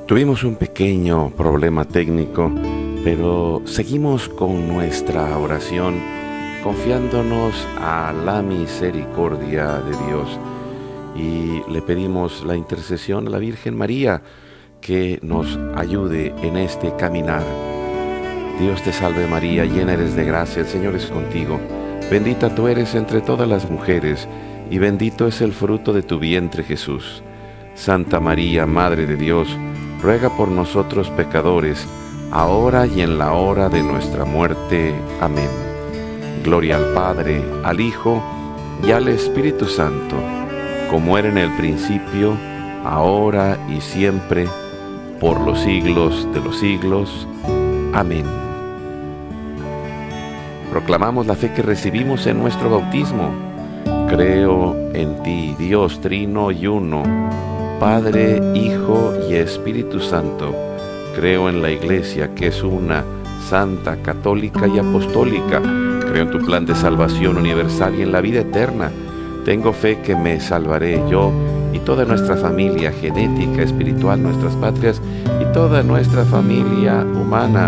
Tuvimos un pequeño problema técnico, pero seguimos con nuestra oración, confiándonos a la misericordia de Dios. Y le pedimos la intercesión a la Virgen María, que nos ayude en este caminar. Dios te salve María, llena eres de gracia, el Señor es contigo. Bendita tú eres entre todas las mujeres, y bendito es el fruto de tu vientre Jesús. Santa María, Madre de Dios, ruega por nosotros pecadores, ahora y en la hora de nuestra muerte. Amén. Gloria al Padre, al Hijo y al Espíritu Santo, como era en el principio, ahora y siempre, por los siglos de los siglos. Amén. Proclamamos la fe que recibimos en nuestro bautismo. Creo en ti, Dios Trino y Uno, Padre, Hijo y Espíritu Santo. Creo en la Iglesia, que es una, santa, católica y apostólica. Creo en tu plan de salvación universal y en la vida eterna. Tengo fe que me salvaré yo y toda nuestra familia genética, espiritual, nuestras patrias y toda nuestra familia humana.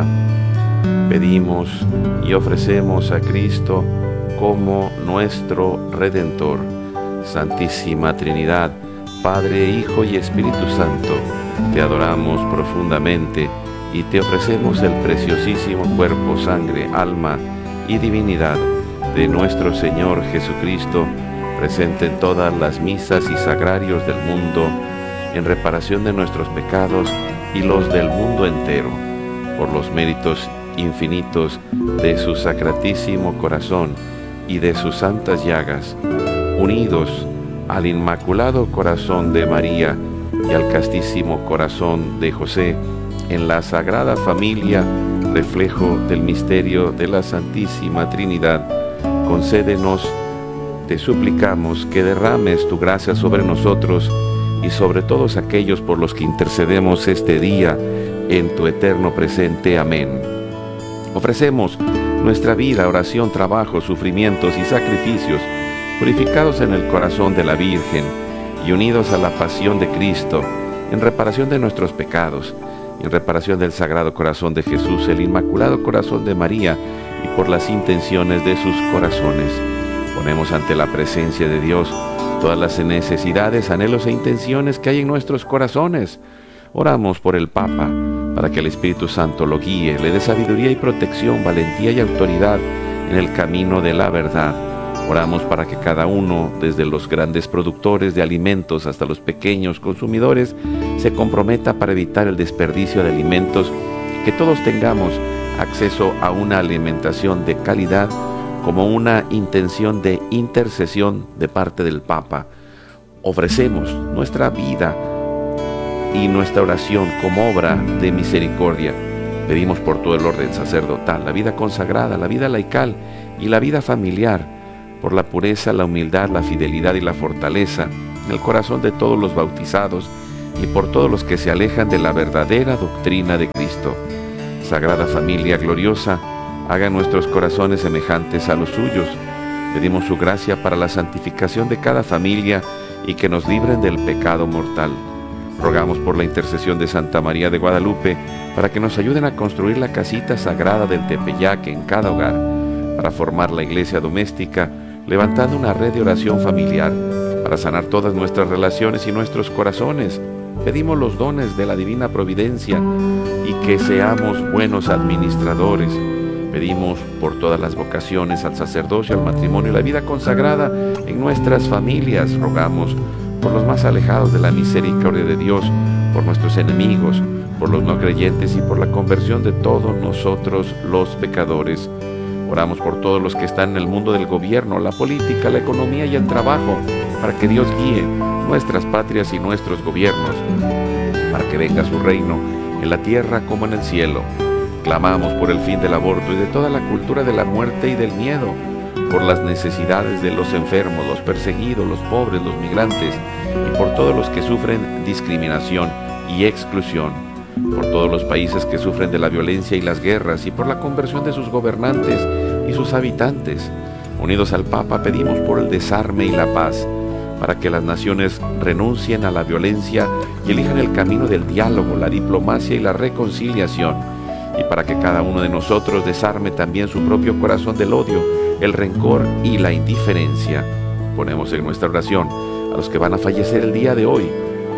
Pedimos y ofrecemos a Cristo como nuestro Redentor. Santísima Trinidad, Padre, Hijo y Espíritu Santo, te adoramos profundamente y te ofrecemos el preciosísimo cuerpo, sangre, alma y divinidad de nuestro Señor Jesucristo, presente en todas las misas y sagrarios del mundo, en reparación de nuestros pecados y los del mundo entero, por los méritos infinitos de su sacratísimo corazón y de sus santas llagas, unidos al Inmaculado Corazón de María y al Castísimo Corazón de José, en la Sagrada Familia, reflejo del misterio de la Santísima Trinidad. Concédenos, te suplicamos, que derrames tu gracia sobre nosotros y sobre todos aquellos por los que intercedemos este día en tu eterno presente. Amén. Ofrecemos nuestra vida, oración, trabajo, sufrimientos y sacrificios, purificados en el corazón de la Virgen y unidos a la pasión de Cristo, en reparación de nuestros pecados, en reparación del Sagrado Corazón de Jesús, el Inmaculado Corazón de María, y por las intenciones de sus corazones. Ponemos ante la presencia de Dios todas las necesidades, anhelos e intenciones que hay en nuestros corazones. Oramos por el Papa, para que el Espíritu Santo lo guíe, le dé sabiduría y protección, valentía y autoridad en el camino de la verdad. Oramos para que cada uno, desde los grandes productores de alimentos hasta los pequeños consumidores, se comprometa para evitar el desperdicio de alimentos, que todos tengamos acceso a una alimentación de calidad, como una intención de intercesión de parte del Papa. Ofrecemos nuestra vida y nuestra oración como obra de misericordia. Pedimos por todo el orden sacerdotal, la vida consagrada, la vida laical y la vida familiar, por la pureza, la humildad, la fidelidad y la fortaleza en el corazón de todos los bautizados y por todos los que se alejan de la verdadera doctrina de Cristo. Sagrada Familia gloriosa, haga nuestros corazones semejantes a los suyos. Pedimos su gracia para la santificación de cada familia y que nos libren del pecado mortal. Rogamos por la intercesión de Santa María de Guadalupe para que nos ayuden a construir la casita sagrada del Tepeyac en cada hogar, para formar la iglesia doméstica, levantando una red de oración familiar, para sanar todas nuestras relaciones y nuestros corazones. Pedimos los dones de la divina providencia y que seamos buenos administradores. Pedimos por todas las vocaciones al sacerdocio, al matrimonio y la vida consagrada en nuestras familias. Rogamos por los más alejados de la misericordia de Dios, por nuestros enemigos, por los no creyentes y por la conversión de todos nosotros los pecadores. Oramos por todos los que están en el mundo del gobierno, la política, la economía y el trabajo, para que Dios guíe nuestras patrias y nuestros gobiernos, para que venga su reino en la tierra como en el cielo. Clamamos por el fin del aborto y de toda la cultura de la muerte y del miedo, por las necesidades de los enfermos, los perseguidos, los pobres, los migrantes, y por todos los que sufren discriminación y exclusión, por todos los países que sufren de la violencia y las guerras, y por la conversión de sus gobernantes y sus habitantes. Unidos al Papa, pedimos por el desarme y la paz, para que las naciones renuncien a la violencia y elijan el camino del diálogo, la diplomacia y la reconciliación, y para que cada uno de nosotros desarme también su propio corazón del odio, el rencor y la indiferencia. Ponemos en nuestra oración a los que van a fallecer el día de hoy.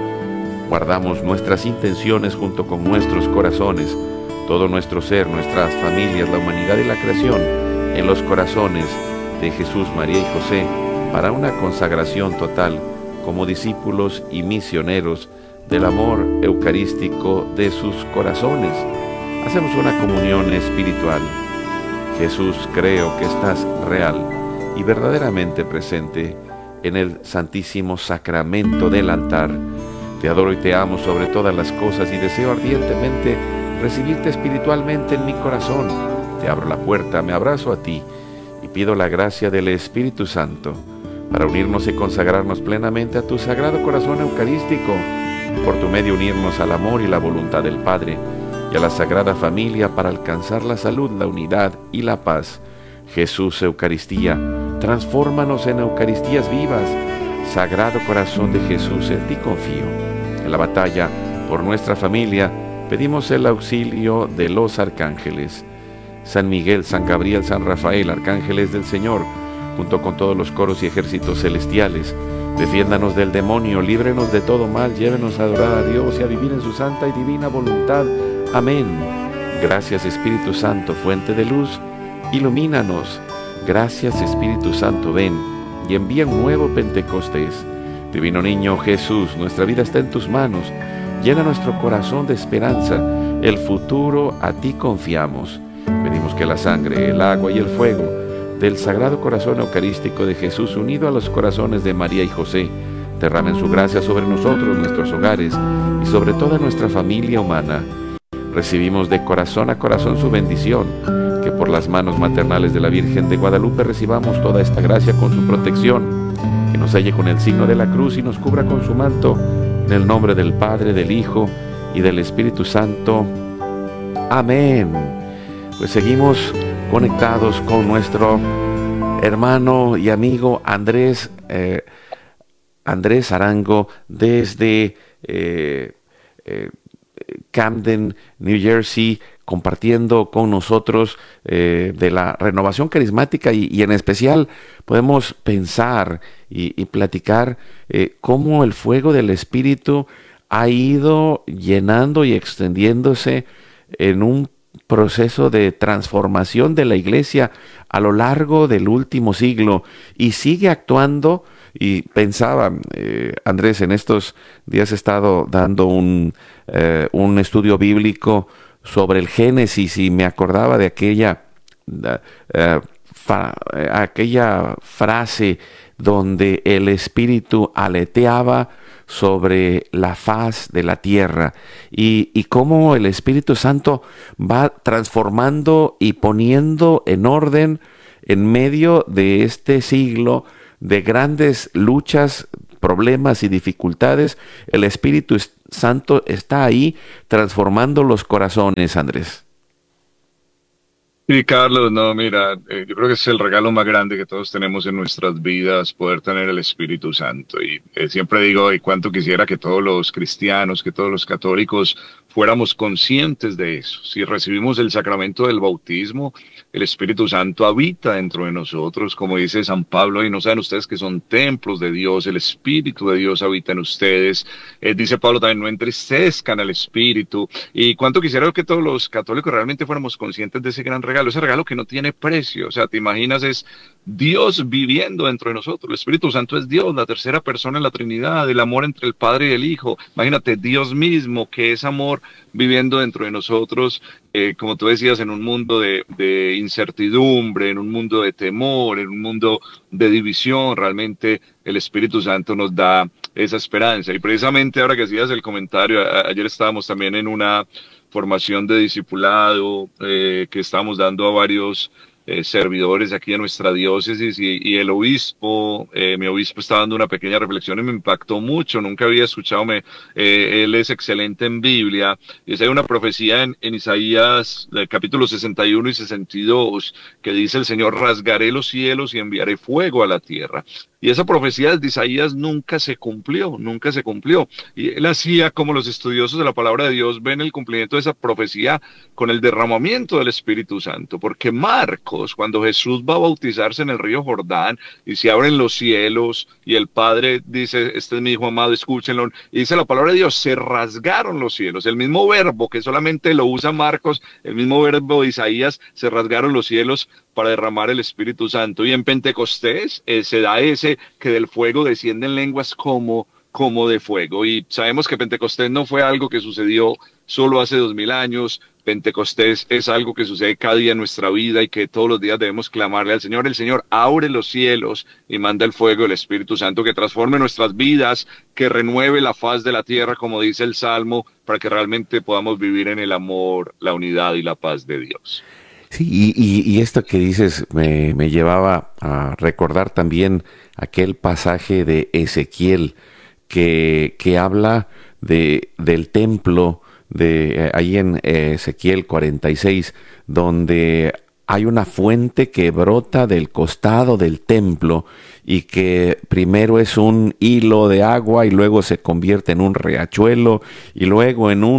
Guardamos nuestras intenciones junto con nuestros corazones, todo nuestro ser, nuestras familias, la humanidad y la creación, en los corazones de Jesús, María y José, para una consagración total como discípulos y misioneros del amor eucarístico de sus corazones. Hacemos una comunión espiritual. Jesús, creo que estás real y verdaderamente presente en el Santísimo Sacramento del altar. Te adoro y te amo sobre todas las cosas y deseo ardientemente recibirte espiritualmente en mi corazón. Te abro la puerta, me abrazo a ti y pido la gracia del Espíritu Santo para unirnos y consagrarnos plenamente a tu Sagrado Corazón Eucarístico, por tu medio unirnos al amor y la voluntad del Padre y a la Sagrada Familia para alcanzar la salud, la unidad y la paz. Jesús, Eucaristía, transfórmanos en Eucaristías vivas. Sagrado Corazón de Jesús, en ti confío. En la batalla por nuestra familia pedimos el auxilio de los arcángeles. San Miguel, San Gabriel, San Rafael, arcángeles del Señor, junto con todos los coros y ejércitos celestiales, defiéndanos del demonio, líbrenos de todo mal, llévenos a adorar a Dios y a vivir en su santa y divina voluntad. Amén. Gracias, Espíritu Santo, fuente de luz, ilumínanos. Gracias, Espíritu Santo, ven y envía un nuevo Pentecostés. Divino Niño Jesús, nuestra vida está en tus manos. Llena nuestro corazón de esperanza. El futuro a ti confiamos. Pedimos que la sangre, el agua y el fuego del Sagrado Corazón Eucarístico de Jesús, unido a los corazones de María y José, derramen su gracia sobre nosotros, nuestros hogares y sobre toda nuestra familia humana. Recibimos de corazón a corazón su bendición, que por las manos maternales de la Virgen de Guadalupe recibamos toda esta gracia con su protección, que nos selle con el signo de la cruz y nos cubra con su manto, en el nombre del Padre, del Hijo y del Espíritu Santo. Amén. Pues seguimos conectados con nuestro hermano y amigo Andrés Arango desde Camden, New Jersey, compartiendo con nosotros de la renovación carismática y en especial podemos pensar y platicar cómo el fuego del Espíritu ha ido llenando y extendiéndose en un proceso de transformación de la Iglesia a lo largo del último siglo y sigue actuando. Y pensaba, Andrés, en estos días he estado dando un estudio bíblico sobre el Génesis y me acordaba de aquella frase donde el Espíritu aleteaba sobre la faz de la tierra y cómo el Espíritu Santo va transformando y poniendo en orden en medio de este siglo de grandes luchas, problemas y dificultades. El Espíritu Santo está ahí transformando los corazones, Andrés. Sí, Carlos, no, mira, yo creo que es el regalo más grande que todos tenemos en nuestras vidas, poder tener el Espíritu Santo. Y siempre digo, y cuánto quisiera que todos los cristianos, que todos los católicos fuéramos conscientes de eso. Si recibimos el sacramento del bautismo, el Espíritu Santo habita dentro de nosotros, como dice San Pablo, y no saben ustedes que son templos de Dios, el Espíritu de Dios habita en ustedes. Dice Pablo también, no entristezcan al Espíritu. Y cuánto quisiera que todos los católicos realmente fuéramos conscientes de ese gran regalo, ese regalo que no tiene precio. O sea, te imaginas, es Dios viviendo dentro de nosotros. El Espíritu Santo es Dios, la tercera persona en la Trinidad, el amor entre el Padre y el Hijo. Imagínate, Dios mismo, que es amor, viviendo dentro de nosotros, como tú decías, en un mundo de incertidumbre, en un mundo de temor, en un mundo de división. Realmente el Espíritu Santo nos da esa esperanza. Y precisamente ahora que hacías el comentario, ayer estábamos también en una formación de discipulado que estábamos dando a varios servidores aquí de nuestra diócesis y el obispo, mi obispo estaba dando una pequeña reflexión y me impactó mucho. Nunca había escuchado, él es excelente en Biblia, y hay una profecía en Isaías capítulo 61 y 62 que dice: el Señor, rasgaré los cielos y enviaré fuego a la tierra. Y esa profecía de Isaías nunca se cumplió, nunca se cumplió. Y él hacía como los estudiosos de la palabra de Dios ven el cumplimiento de esa profecía con el derramamiento del Espíritu Santo. Porque Marcos, cuando Jesús va a bautizarse en el río Jordán y se abren los cielos y el Padre dice, este es mi hijo amado, escúchenlo. Y dice la palabra de Dios, se rasgaron los cielos. El mismo verbo que solamente lo usa Marcos, el mismo verbo de Isaías, se rasgaron los cielos para derramar el Espíritu Santo. Y en Pentecostés se da ese que del fuego descienden lenguas como de fuego. Y sabemos que Pentecostés no fue algo que sucedió solo hace 2000 años. Pentecostés es algo que sucede cada día en nuestra vida y que todos los días debemos clamarle al Señor. El Señor abre los cielos y manda el fuego del Espíritu Santo que transforme nuestras vidas, que renueve la faz de la tierra, como dice el Salmo, para que realmente podamos vivir en el amor, la unidad y la paz de Dios. Sí, y esto que dices me llevaba a recordar también aquel pasaje de Ezequiel que habla del templo, ahí en Ezequiel 46, donde hay una fuente que brota del costado del templo y que primero es un hilo de agua y luego se convierte en un riachuelo y luego en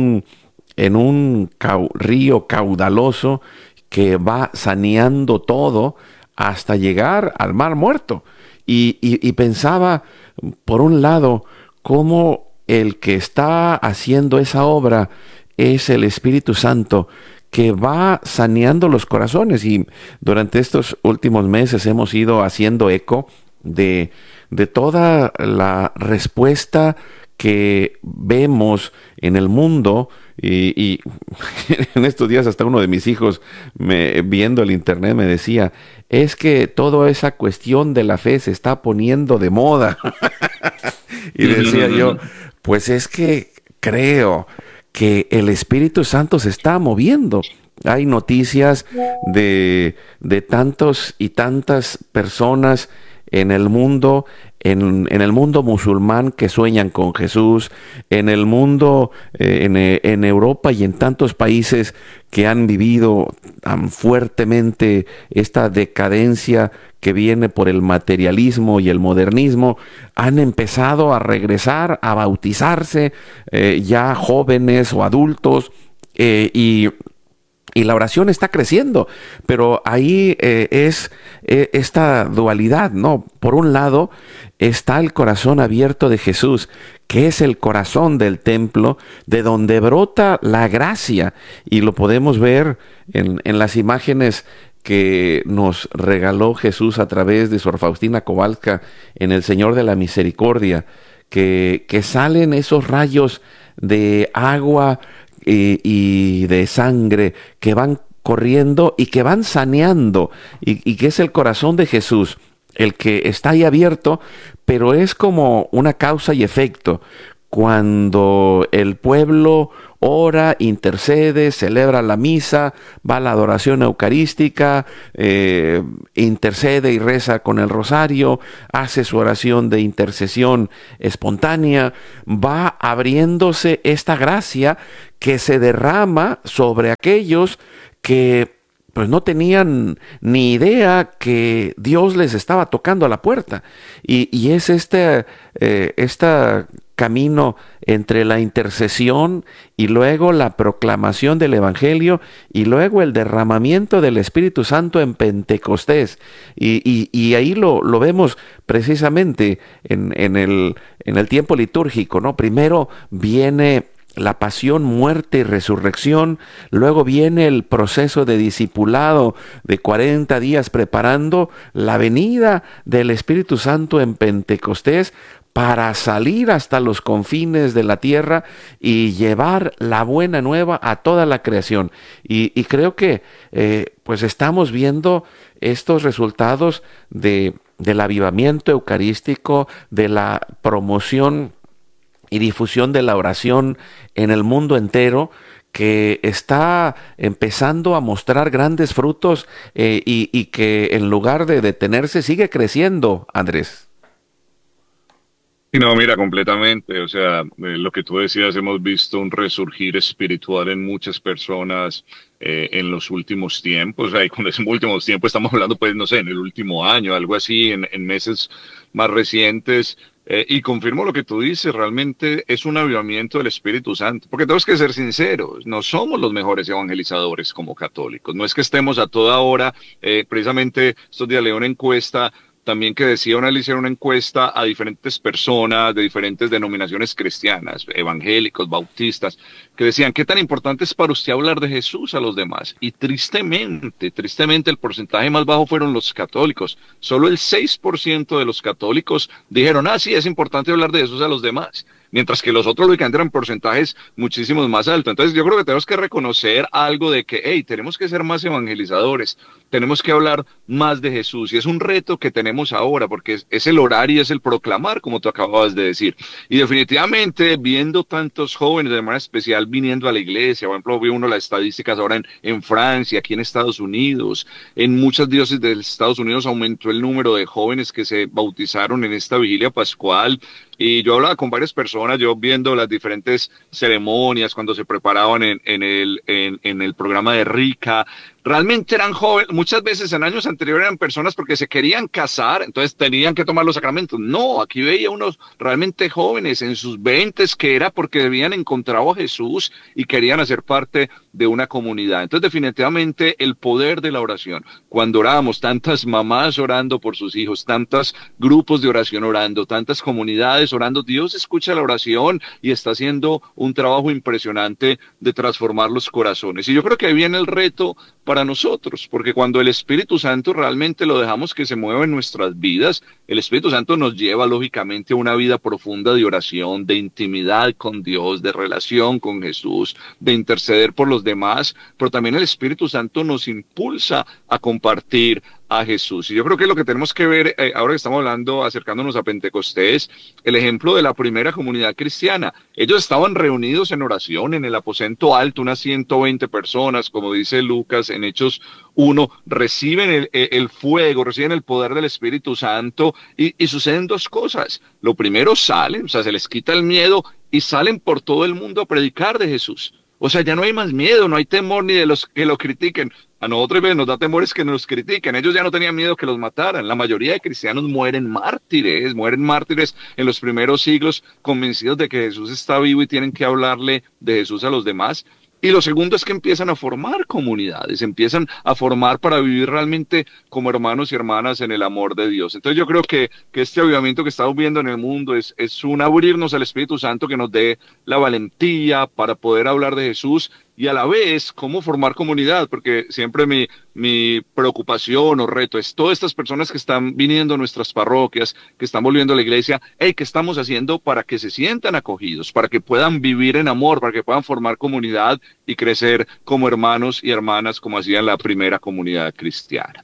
un río caudaloso que va saneando todo hasta llegar al Mar Muerto. Y pensaba, por un lado, cómo el que está haciendo esa obra es el Espíritu Santo, que va saneando los corazones. Y durante estos últimos meses hemos ido haciendo eco de toda la respuesta que vemos en el mundo y en estos días hasta uno de mis hijos viendo el internet me decía, es que toda esa cuestión de la fe se está poniendo de moda. Y decía yo, pues es que creo que el Espíritu Santo se está moviendo. Hay noticias de tantos y tantas personas en el mundo, en el mundo musulmán que sueñan con Jesús, en el mundo, en Europa y en tantos países que han vivido tan fuertemente esta decadencia que viene por el materialismo y el modernismo, han empezado a regresar, a bautizarse, ya jóvenes o adultos, y la oración está creciendo, pero ahí es esta dualidad, ¿no? Por un lado está el corazón abierto de Jesús, que es el corazón del templo, de donde brota la gracia, y lo podemos ver en las imágenes que nos regaló Jesús a través de Sor Faustina Kowalska en El Señor de la Misericordia, que salen esos rayos de agua y de sangre que van corriendo y que van saneando y que es el corazón de Jesús el que está ahí abierto, pero es como una causa y efecto. Cuando el pueblo ora, intercede, celebra la misa, va a la adoración eucarística, intercede y reza con el rosario, hace su oración de intercesión espontánea, va abriéndose esta gracia que se derrama sobre aquellos que pues no tenían ni idea que Dios les estaba tocando a la puerta. Y es este camino entre la intercesión y luego la proclamación del Evangelio y luego el derramamiento del Espíritu Santo en Pentecostés. Y ahí lo vemos precisamente en el tiempo litúrgico, ¿no? Primero viene la pasión, muerte y resurrección, luego viene el proceso de discipulado de 40 días preparando la venida del Espíritu Santo en Pentecostés para salir hasta los confines de la tierra y llevar la buena nueva a toda la creación. Y creo que pues estamos viendo estos resultados del avivamiento eucarístico, de la promoción y difusión de la oración en el mundo entero, que está empezando a mostrar grandes frutos y que en lugar de detenerse sigue creciendo, Andrés. Y no, mira, completamente. O sea, lo que tú decías, hemos visto un resurgir espiritual en muchas personas en los últimos tiempos. O sea, y cuando decimos últimos tiempos, estamos hablando, pues, no sé, en el último año, algo así, en meses más recientes. Y confirmo lo que tú dices, realmente es un avivamiento del Espíritu Santo. Porque tenemos que ser sinceros, no somos los mejores evangelizadores como católicos. No es que estemos a toda hora, precisamente estos días leí una encuesta también que decía, le hicieron una encuesta a diferentes personas de diferentes denominaciones cristianas, evangélicos, bautistas, que decían, ¿qué tan importante es para usted hablar de Jesús a los demás? Y tristemente, el porcentaje más bajo fueron los católicos. Solo el 6% de los católicos dijeron, ah, sí, es importante hablar de Jesús a los demás. Mientras que los otros lógicamente eran porcentajes muchísimos más altos. Entonces yo creo que tenemos que reconocer algo de que, hey, tenemos que ser más evangelizadores, tenemos que hablar más de Jesús. Y es un reto que tenemos ahora, porque es el orar y es el proclamar, como tú acababas de decir. Y definitivamente, viendo tantos jóvenes, de manera especial, viniendo a la iglesia, por ejemplo, ve uno las estadísticas ahora en Francia, aquí en Estados Unidos, en muchas diócesis de Estados Unidos aumentó el número de jóvenes que se bautizaron en esta vigilia pascual. Y yo hablaba con varias personas, yo viendo las diferentes ceremonias cuando se preparaban en el programa de Rica. Realmente eran jóvenes, muchas veces en años anteriores eran personas porque se querían casar, entonces tenían que tomar los sacramentos. No, aquí veía unos realmente jóvenes en sus veintes que era porque habían encontrado a Jesús y querían hacer parte de una comunidad. Entonces definitivamente el poder de la oración. Cuando oramos, tantas mamás orando por sus hijos, tantos grupos de oración orando, tantas comunidades orando, Dios escucha la oración y está haciendo un trabajo impresionante de transformar los corazones. Y yo creo que ahí viene el reto para nosotros, porque cuando el Espíritu Santo realmente lo dejamos que se mueva en nuestras vidas, el Espíritu Santo nos lleva lógicamente a una vida profunda de oración, de intimidad con Dios, de relación con Jesús, de interceder por los demás, pero también el Espíritu Santo nos impulsa a compartir a Jesús. Y yo creo que lo que tenemos que ver, ahora que estamos hablando, acercándonos a Pentecostés, el ejemplo de la primera comunidad cristiana. Ellos estaban reunidos en oración en el aposento alto, unas 120 personas, como dice Lucas en Hechos 1, reciben el fuego, reciben el poder del Espíritu Santo y suceden dos cosas. Lo primero, salen, o sea, se les quita el miedo y salen por todo el mundo a predicar de Jesús. O sea, ya no hay más miedo, no hay temor ni de los que lo critiquen. A nosotros nos da temores que nos critiquen. Ellos ya no tenían miedo que los mataran. La mayoría de cristianos mueren mártires en los primeros siglos, convencidos de que Jesús está vivo y tienen que hablarle de Jesús a los demás. Y lo segundo es que empiezan a formar comunidades, empiezan a formar para vivir realmente como hermanos y hermanas en el amor de Dios. Entonces yo creo que este avivamiento que estamos viendo en el mundo es un abrirnos al Espíritu Santo que nos dé la valentía para poder hablar de Jesús y a la vez cómo formar comunidad, porque siempre mi preocupación o reto es todas estas personas que están viniendo a nuestras parroquias, que están volviendo a la iglesia, hey, ¿qué estamos haciendo para que se sientan acogidos, para que puedan vivir en amor, para que puedan formar comunidad y crecer como hermanos y hermanas como hacía la primera comunidad cristiana?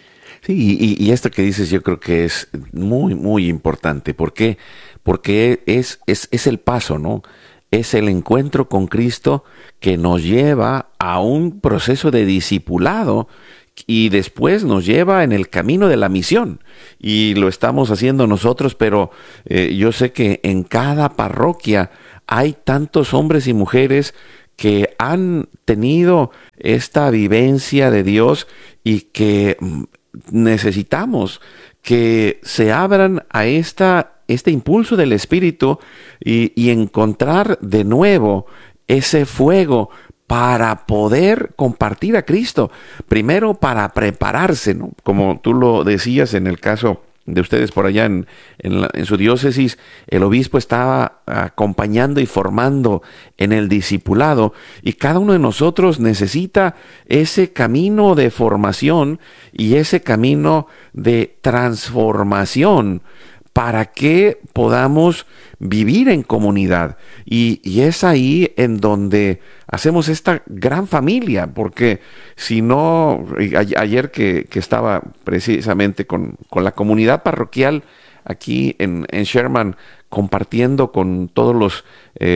Sí, y esto que dices yo creo que es muy, muy importante. ¿Por qué? Porque es el paso, ¿no? Es el encuentro con Cristo que nos lleva a un proceso de discipulado y después nos lleva en el camino de la misión. Y lo estamos haciendo nosotros, pero yo sé que en cada parroquia hay tantos hombres y mujeres que han tenido esta vivencia de Dios y que necesitamos que se abran a este impulso del Espíritu y encontrar de nuevo ese fuego para poder compartir a Cristo. Primero para prepararse, ¿no? Como tú lo decías en el caso de ustedes por allá en su diócesis, el obispo estaba acompañando y formando en el discipulado, y cada uno de nosotros necesita ese camino de formación y ese camino de transformación para que podamos vivir en comunidad. Y es ahí en donde hacemos esta gran familia, porque si no, ayer que estaba precisamente con la comunidad parroquial aquí en Sherman, compartiendo con todos los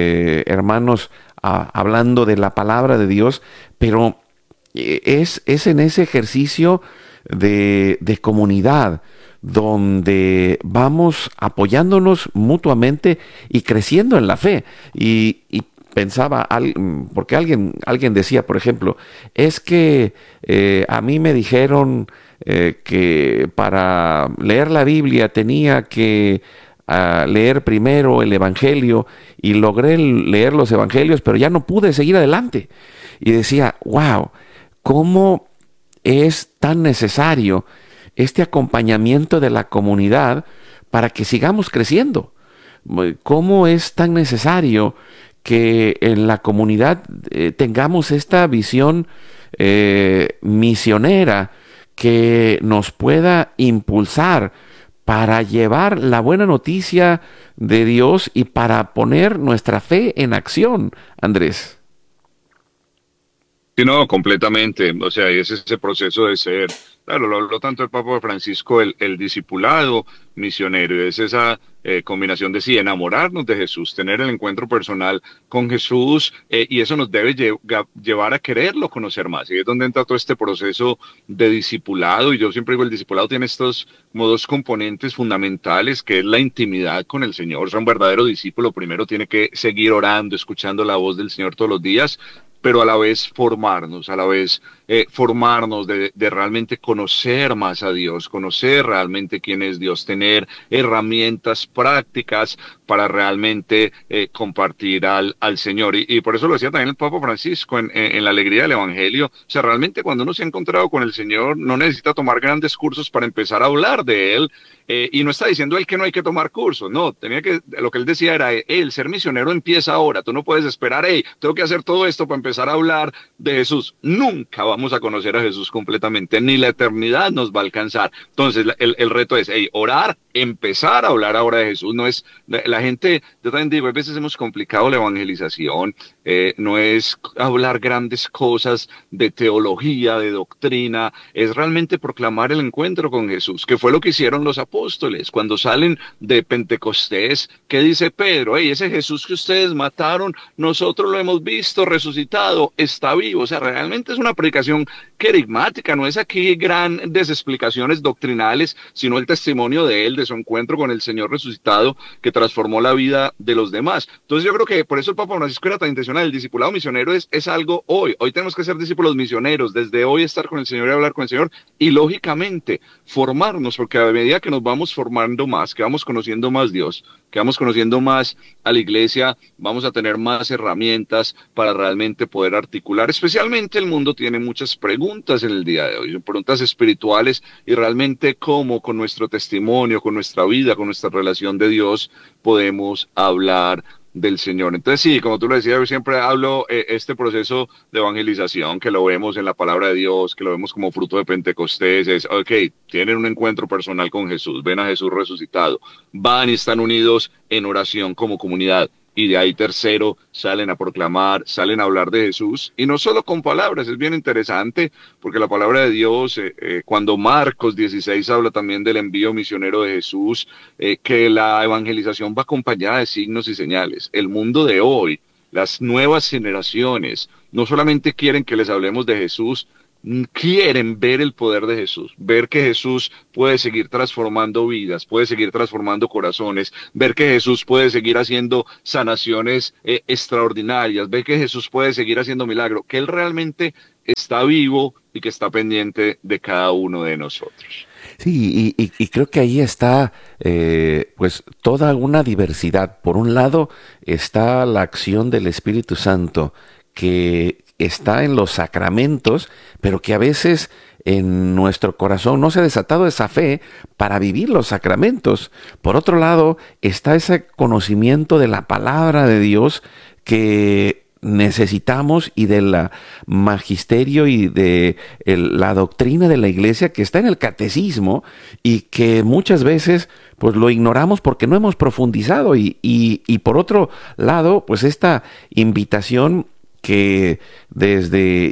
hermanos, hablando de la palabra de Dios, pero es en ese ejercicio de comunidad donde vamos apoyándonos mutuamente y creciendo en la fe. Y pensaba, porque alguien decía, por ejemplo, es que a mí me dijeron que para leer la Biblia tenía que leer primero el Evangelio, y logré leer los Evangelios, pero ya no pude seguir adelante. Y decía, wow, ¿cómo es tan necesario este acompañamiento de la comunidad para que sigamos creciendo? ¿Cómo es tan necesario que en la comunidad tengamos esta visión misionera que nos pueda impulsar para llevar la buena noticia de Dios y para poner nuestra fe en acción, Andrés? Sí, no, completamente. O sea, es ese proceso de ser, claro, lo habló tanto el Papa Francisco, el discipulado misionero, y es esa combinación de sí, enamorarnos de Jesús, tener el encuentro personal con Jesús, y eso nos debe llevar a quererlo conocer más. Y es donde entra todo este proceso de discipulado. Y yo siempre digo, el discipulado tiene estos como dos componentes fundamentales, que es la intimidad con el Señor. O sea, un verdadero discípulo primero tiene que seguir orando, escuchando la voz del Señor todos los días, pero a la vez formarnos, a la vez formarnos de realmente conocer más a Dios, conocer realmente quién es Dios, tener herramientas prácticas para realmente compartir al Señor. Y por eso lo decía también el Papa Francisco en la alegría del Evangelio. O sea, realmente cuando uno se ha encontrado con el Señor, no necesita tomar grandes cursos para empezar a hablar de Él. Y no está diciendo él que no hay que tomar cursos, no, lo que él decía era, el ser misionero empieza ahora, tú no puedes esperar, tengo que hacer todo esto para empezar a hablar de Jesús. Nunca vamos a conocer a Jesús completamente, ni la eternidad nos va a alcanzar. Entonces, el reto es, orar, empezar a hablar ahora de Jesús. No es, la gente, yo también digo, a veces hemos complicado la evangelización, no es hablar grandes cosas de teología, de doctrina, es realmente proclamar el encuentro con Jesús, que fue lo que hicieron los apóstoles cuando salen de Pentecostés. ¿Qué dice Pedro? Ese Jesús que ustedes mataron, nosotros lo hemos visto resucitado, está vivo. O sea, realmente es una predicación querigmática, no es aquí grandes explicaciones doctrinales, sino el testimonio de él, de su encuentro con el Señor resucitado, que transformó la vida de los demás. Entonces yo creo que por eso el Papa Francisco era tan intencional. El discipulado misionero es algo hoy tenemos que ser discípulos misioneros, desde hoy estar con el Señor y hablar con el Señor, y lógicamente formarnos, porque a medida que nos vamos formando más, que vamos conociendo más Dios, que vamos conociendo más a la iglesia, vamos a tener más herramientas para realmente poder articular. Especialmente el mundo tiene muchas preguntas en el día de hoy, preguntas espirituales, y realmente cómo con nuestro testimonio, con nuestra vida, con nuestra relación de Dios, podemos hablar del Señor. Entonces sí, como tú lo decías, yo siempre hablo este proceso de evangelización, que lo vemos en la palabra de Dios, que lo vemos como fruto de Pentecostés, es, tienen un encuentro personal con Jesús, ven a Jesús resucitado, van y están unidos en oración como comunidad, y de ahí tercero, salen a proclamar, salen a hablar de Jesús, y no solo con palabras. Es bien interesante, porque la palabra de Dios, cuando Marcos 16 habla también del envío misionero de Jesús, que la evangelización va acompañada de signos y señales. El mundo de hoy, las nuevas generaciones, no solamente quieren que les hablemos de Jesús, quieren ver el poder de Jesús, ver que Jesús puede seguir transformando vidas, puede seguir transformando corazones, ver que Jesús puede seguir haciendo sanaciones extraordinarias, ver que Jesús puede seguir haciendo milagros, que Él realmente está vivo y que está pendiente de cada uno de nosotros. Sí, y creo que ahí está pues toda una diversidad. Por un lado está la acción del Espíritu Santo, que está en los sacramentos, pero que a veces en nuestro corazón no se ha desatado esa fe para vivir los sacramentos. Por otro lado está ese conocimiento de la palabra de Dios que necesitamos, y del magisterio y de la doctrina de la iglesia, que está en el catecismo, y que muchas veces pues lo ignoramos porque no hemos profundizado. Y por otro lado, pues esta invitación que desde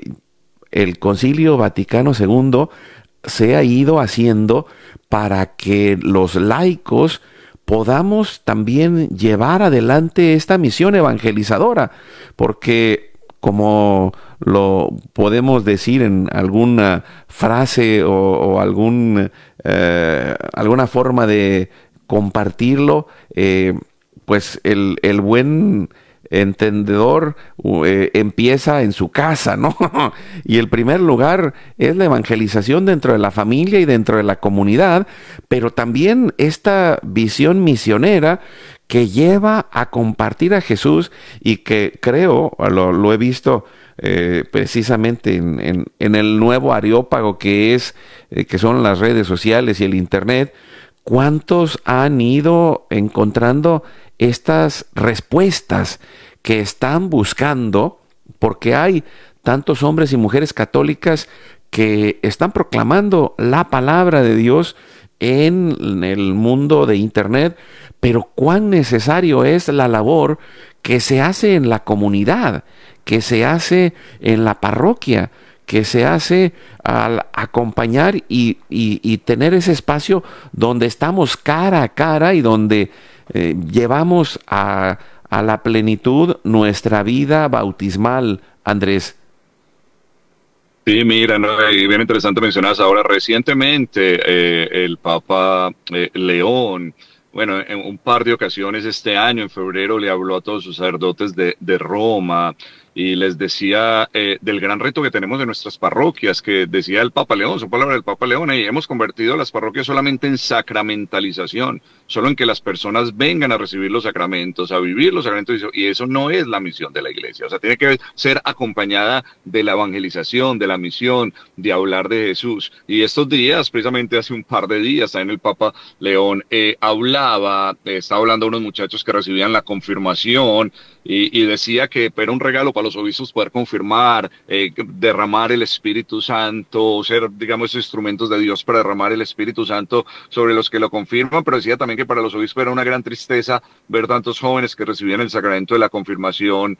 el Concilio Vaticano II se ha ido haciendo para que los laicos podamos también llevar adelante esta misión evangelizadora, porque como lo podemos decir en alguna frase o alguna forma de compartirlo, pues el buen entendedor empieza en su casa, ¿no? Y el primer lugar es la evangelización dentro de la familia y dentro de la comunidad, pero también esta visión misionera que lleva a compartir a Jesús y que creo, lo he visto precisamente en el nuevo Areópago que son las redes sociales y el internet. ¿Cuántos han ido encontrando estas respuestas que están buscando? Porque hay tantos hombres y mujeres católicas que están proclamando la palabra de Dios en el mundo de internet, pero cuán necesario es la labor que se hace en la comunidad, que se hace en la parroquia, que se hace al acompañar y tener ese espacio donde estamos cara a cara y donde llevamos a la plenitud nuestra vida bautismal, Andrés. Sí, mira, ¿no? Y bien interesante mencionas ahora recientemente el Papa León, bueno, en un par de ocasiones este año, en febrero, le habló a todos sus sacerdotes de Roma y les decía del gran reto que tenemos en nuestras parroquias, que decía el Papa León, su palabra del Papa León, y hemos convertido las parroquias solamente en sacramentalización, solo en que las personas vengan a recibir los sacramentos, a vivir los sacramentos, y eso no es la misión de la iglesia. O sea, tiene que ser acompañada de la evangelización, de la misión, de hablar de Jesús. Y estos días, precisamente hace un par de días, también el Papa León estaba hablando a unos muchachos que recibían la confirmación, y decía que era un regalo para los obispos poder confirmar, derramar el Espíritu Santo, ser, digamos, esos instrumentos de Dios para derramar el Espíritu Santo sobre los que lo confirman, pero decía también que para los obispos era una gran tristeza ver tantos jóvenes que recibían el sacramento de la confirmación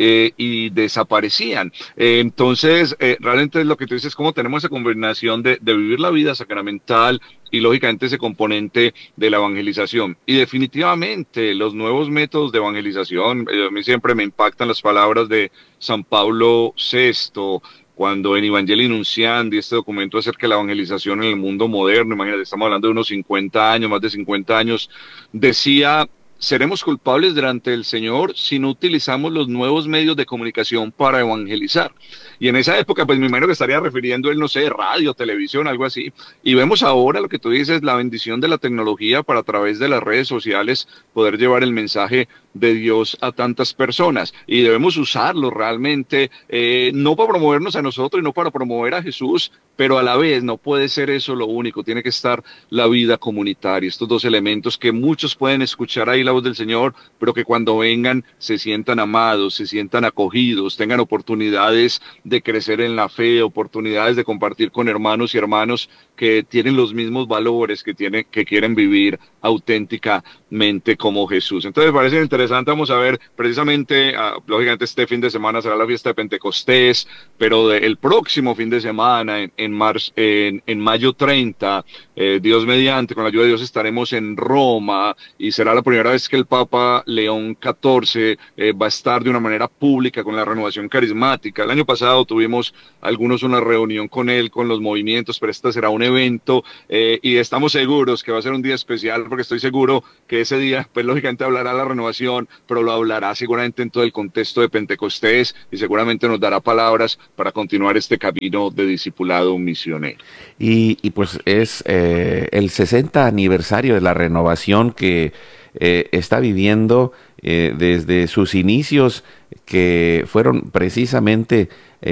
y desaparecían. Entonces, realmente lo que tú dices, cómo tenemos esa combinación de vivir la vida sacramental y lógicamente ese componente de la evangelización. Y definitivamente los nuevos métodos de evangelización, a mí siempre me impactan las palabras de San Pablo VI, cuando en Evangelii Nuntiandi, este documento acerca de la evangelización en el mundo moderno, imagínate, estamos hablando de unos 50 años, más de 50 años, decía: seremos culpables delante del Señor si no utilizamos los nuevos medios de comunicación para evangelizar. Y en esa época, pues me imagino que estaría refiriendo él, no sé, radio, televisión, algo así. Y vemos ahora lo que tú dices, la bendición de la tecnología para a través de las redes sociales poder llevar el mensaje de Dios a tantas personas. Y debemos usarlo realmente, no para promovernos a nosotros y no para promover a Jesús, pero a la vez no puede ser eso lo único, tiene que estar la vida comunitaria, estos dos elementos que muchos pueden escuchar ahí la voz del Señor, pero que cuando vengan se sientan amados, se sientan acogidos, tengan oportunidades de crecer en la fe, oportunidades de compartir con hermanos y hermanos que tienen los mismos valores, que quieren vivir auténticamente como Jesús. Entonces me parece interesante, vamos a ver precisamente, lógicamente este fin de semana será la fiesta de Pentecostés, pero el próximo fin de semana, en mayo 30, Dios mediante, con la ayuda de Dios estaremos en Roma y será la primera vez que el Papa León XIV va a estar de una manera pública con la renovación carismática. El año pasado tuvimos una reunión con él, con los movimientos, pero este será un evento y estamos seguros que va a ser un día especial porque estoy seguro que ese día, pues lógicamente hablará la renovación, pero lo hablará seguramente en todo el contexto de Pentecostés y seguramente nos dará palabras para continuar este camino de discipulado misionero. Y pues es el 60 aniversario de la renovación que está viviendo desde sus inicios, que fueron precisamente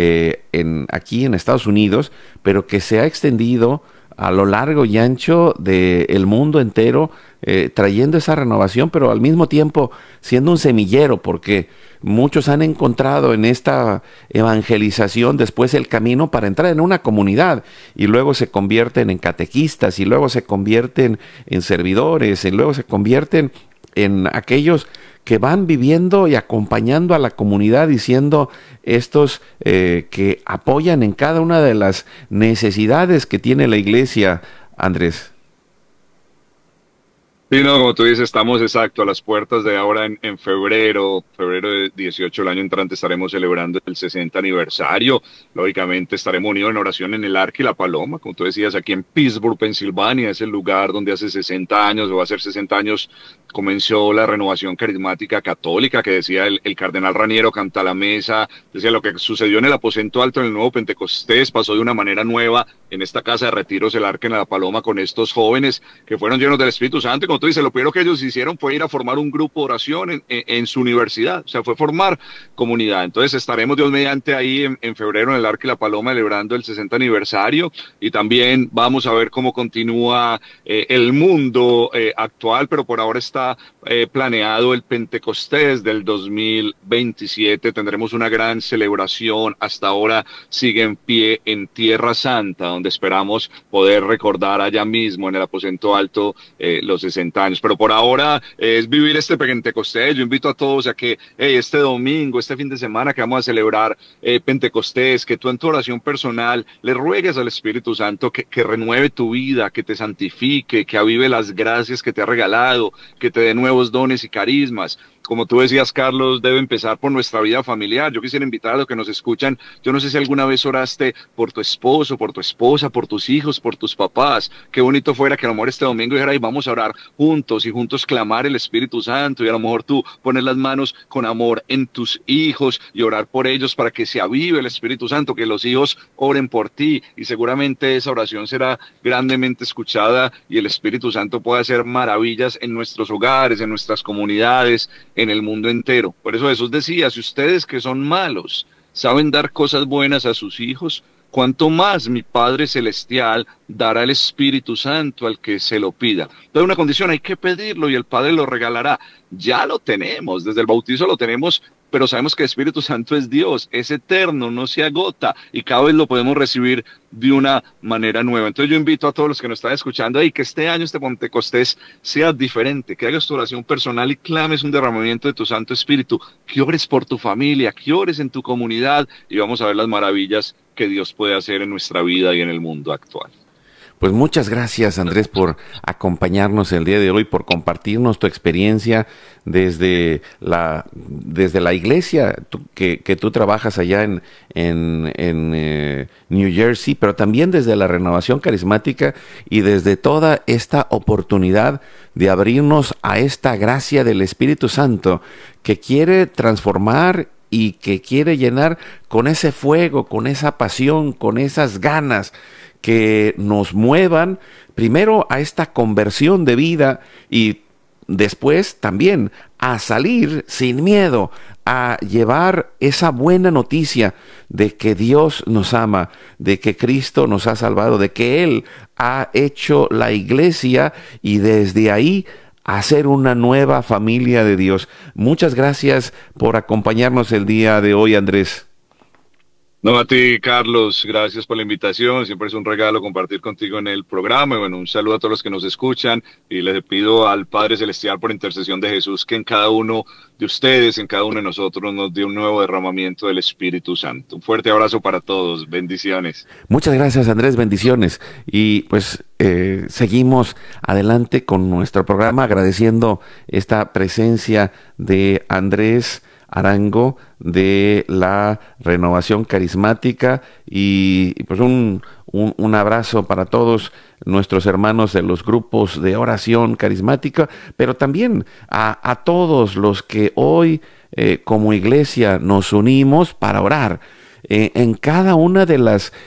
aquí en Estados Unidos, pero que se ha extendido a lo largo y ancho del mundo entero, trayendo esa renovación, pero al mismo tiempo siendo un semillero, porque muchos han encontrado en esta evangelización después el camino para entrar en una comunidad y luego se convierten en catequistas y luego se convierten en servidores y luego se convierten en aquellos que van viviendo y acompañando a la comunidad y siendo estos que apoyan en cada una de las necesidades que tiene la iglesia, Andrés. Sí, no, como tú dices, estamos exacto a las puertas de ahora en febrero de 18 el año entrante estaremos celebrando el 60 aniversario. Lógicamente estaremos unidos en oración en el Arca y la Paloma, como tú decías, aquí en Pittsburgh, Pensilvania, es el lugar donde hace 60 años, o va a ser 60 años, comenzó la renovación carismática católica, que decía el cardenal Raniero Cantalamessa, decía lo que sucedió en el aposento alto en el nuevo Pentecostés, pasó de una manera nueva en esta casa de retiros, el Arca y la Paloma, con estos jóvenes que fueron llenos del Espíritu Santo. Como tú dices, lo primero que ellos hicieron fue ir a formar un grupo de oración en su universidad, o sea, fue formar comunidad. Entonces estaremos Dios mediante ahí en febrero en el Arca y la Paloma celebrando el 60 aniversario, y también vamos a ver cómo continúa el mundo actual, pero por ahora está planeado el Pentecostés del 2027. Tendremos una gran celebración, hasta ahora sigue en pie en Tierra Santa, donde esperamos poder recordar allá mismo en el aposento alto los 60 años. Pero por ahora es vivir este Pentecostés. Yo invito a todos a que este domingo, este fin de semana que vamos a celebrar Pentecostés, que tú en tu oración personal le ruegues al Espíritu Santo que renueve tu vida, que te santifique, que avive las gracias que te ha regalado, que te dé nuevos dones y carismas. Como tú decías, Carlos, debe empezar por nuestra vida familiar. Yo quisiera invitar a los que nos escuchan, yo no sé si alguna vez oraste por tu esposo, por tu esposa, por tus hijos, por tus papás. Qué bonito fuera que a lo mejor este domingo dijera, y vamos a orar juntos y juntos clamar el Espíritu Santo, y a lo mejor tú pones las manos con amor en tus hijos y orar por ellos para que se avive el Espíritu Santo, que los hijos oren por ti, y seguramente esa oración será grandemente escuchada y el Espíritu Santo puede hacer maravillas en nuestros hogares, en nuestras comunidades, en el mundo entero. Por eso Jesús decía, si ustedes que son malos saben dar cosas buenas a sus hijos, cuánto más mi Padre Celestial dará el Espíritu Santo al que se lo pida. Pero una condición, hay que pedirlo y el Padre lo regalará. Ya lo tenemos, desde el bautizo lo tenemos, pero sabemos que el Espíritu Santo es Dios, es eterno, no se agota, y cada vez lo podemos recibir de una manera nueva. Entonces yo invito a todos los que nos están escuchando ahí que este año, este Pentecostés, sea diferente, que hagas tu oración personal y clames un derramamiento de tu Santo Espíritu, que ores por tu familia, que ores en tu comunidad, y vamos a ver las maravillas que Dios puede hacer en nuestra vida y en el mundo actual. Pues muchas gracias, Andrés, por acompañarnos el día de hoy, por compartirnos tu experiencia desde la iglesia que tú trabajas allá en New Jersey, pero también desde la renovación carismática y desde toda esta oportunidad de abrirnos a esta gracia del Espíritu Santo que quiere transformar y que quiere llenar con ese fuego, con esa pasión, con esas ganas que nos muevan primero a esta conversión de vida y después también a salir sin miedo, a llevar esa buena noticia de que Dios nos ama, de que Cristo nos ha salvado, de que Él ha hecho la iglesia y desde ahí hacer una nueva familia de Dios. Muchas gracias por acompañarnos el día de hoy, Andrés. No, a ti, Carlos, gracias por la invitación. Siempre es un regalo compartir contigo en el programa. Y bueno, un saludo a todos los que nos escuchan, y les pido al Padre Celestial, por intercesión de Jesús, que en cada uno de ustedes, en cada uno de nosotros, nos dé un nuevo derramamiento del Espíritu Santo. Un fuerte abrazo para todos. Bendiciones. Muchas gracias, Andrés, bendiciones. Y pues seguimos adelante con nuestro programa, agradeciendo esta presencia de Andrés Arango de la Renovación Carismática, y pues un abrazo para todos nuestros hermanos de los grupos de oración carismática, pero también a todos los que hoy como iglesia nos unimos para orar en cada una de las